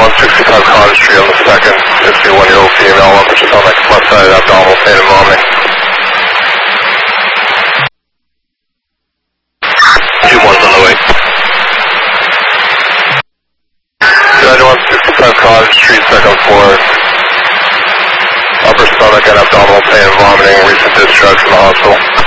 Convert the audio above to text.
165 Cottage Street on the 2nd, 61-year-old female, upper stomach, left side abdominal pain and vomiting. 2-1's on the way. 165 Cottage Street, 2nd floor. Upper stomach and abdominal pain and vomiting, recent discharge from the hospital.